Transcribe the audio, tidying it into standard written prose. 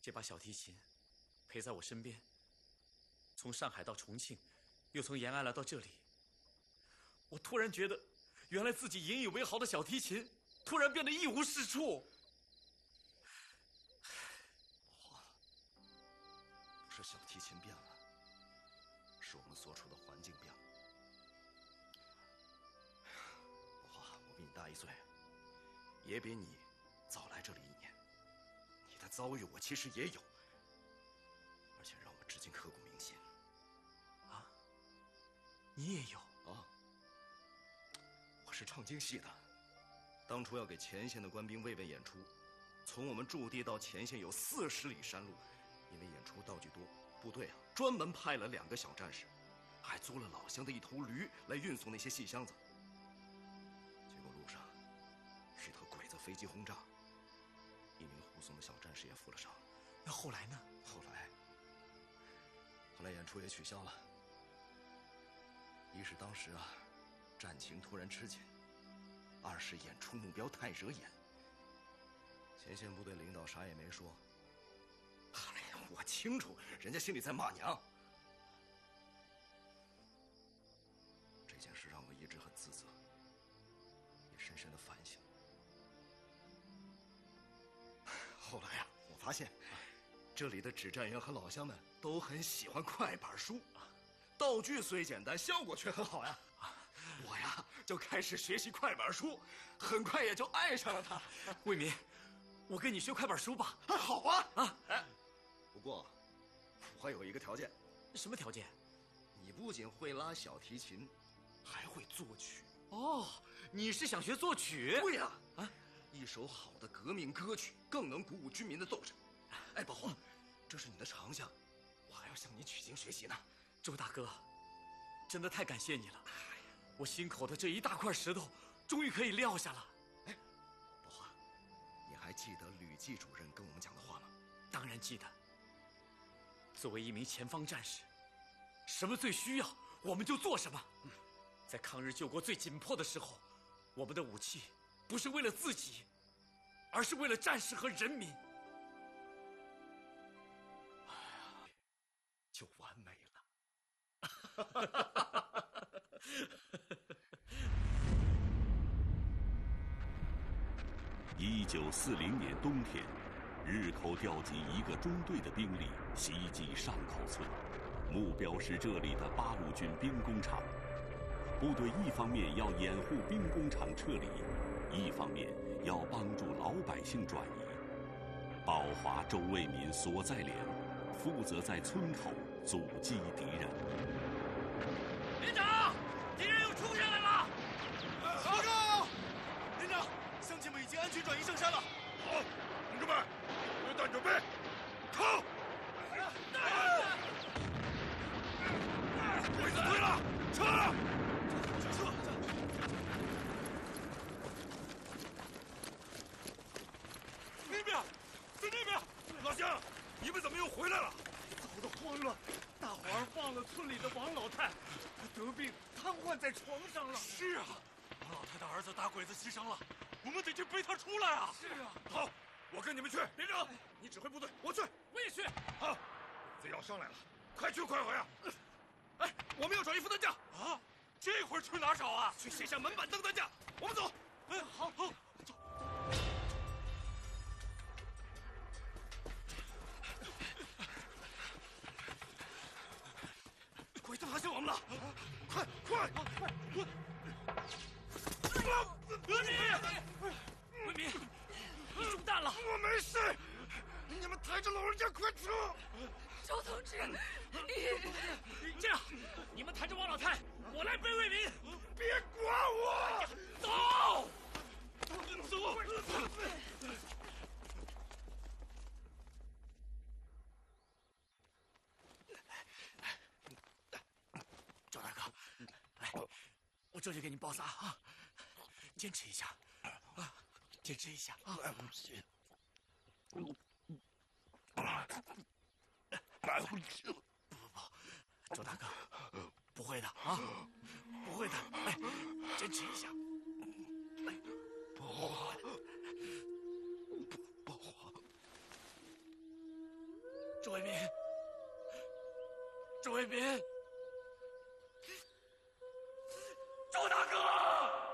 这把小提琴陪在我身边，从上海到重庆，又从延安来到这里，我突然觉得，原来自己引以为豪的小提琴，突然变得一无是处。 不是小提琴变了，是我们所处的环境变了。宝华，我比你大1岁，也比你早来这里1年。你的遭遇我其实也有，而且让我至今刻骨铭心。 啊，你也有啊？我是唱京戏的，当初要给前线的官兵慰问演出，从我们驻地到前线有40里山路。因为演出道具多，部队专门派了2个小战士，还租了老乡的1头驴来运送那些细箱子。结果路上遇到鬼子飞机轰炸，1名护送的小战士也负了伤。 那后来呢？ 后来演出也取消了。一是当时战情突然吃紧，2是演出目标太惹眼。前线部队领导啥也没说。我清楚，人家心里在骂娘。这件事让我一直很自责，也深深的反省。后来我发现，这里的指战员和老乡们都很喜欢快板书，道具虽简单，效果却很好呀。我就开始学习快板书，很快也就爱上了它。 卫民，我跟你学快板书吧。 好啊！不过，我有一个条件。 什么条件？ 你不仅会拉小提琴，还会作曲。 哦，你是想学作曲？ 对呀！一首好的革命歌曲更能鼓舞军民的斗志。哎，宝华，这是你的长项，我还要向你取经学习呢。 周大哥，真的太感谢你了。我心口的这一大块石头，终于可以撂下了。 哎，宝华，你还记得吕季主任跟我们讲的话吗？ 当然记得。作为一名前方战士，什么最需要，我们就做什么。在抗日救国最紧迫的时候，我们的武器不是为了自己，而是为了战士和人民。 哎呀，就完美了。 1940年冬天，日寇调集1个中队的兵力袭击上口村，目标是这里的八路军兵工厂。部队一方面要掩护兵工厂撤离，一方面要帮助老百姓转移。宝华、周卫民所在连负责在村口阻击敌人。 连长，敌人又冲下来了！ 报告，连长，乡亲们已经安全转移上山了。 好，同志们，榴弹准备，冲！鬼子退了，撤了！ 那边，在那边！ 老乡，你们怎么又回来了？ 早都慌了，大伙儿忘了村里的王老太，她得病瘫痪在床上了。 是啊， 王老太的儿子打鬼子牺牲了，我们得去背他出来啊！ 是啊，好，我跟你们去。连长，你指挥部队，我去。 我也去。 好，贼要上来了，快去快回啊！哎，我们要找一副担架啊！这会儿去哪找啊？ 去卸下门板当担架。我们走。 哎，好，走。 鬼子发现我们了！快！ 卫民，你中弹了！ 我没事，你们抬着老人家快出！ 周同志， 这样，你们抬着王老太，我来背卫民。 别管我， 走！赵大哥，来，我这就给你包扎啊！坚持一下啊，坚持一下啊！不，周大哥，不会的啊，不会的，来，坚持一下。 宝华，宝华， 周为民，周为民。